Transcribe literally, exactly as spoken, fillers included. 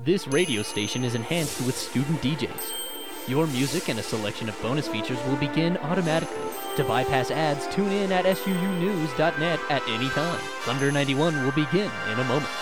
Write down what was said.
This radio station is enhanced with student D Js. Your music and a selection of bonus features will begin automatically. To bypass ads, tune in at S U U news dot net at any time. Thunder ninety-one will begin in a moment.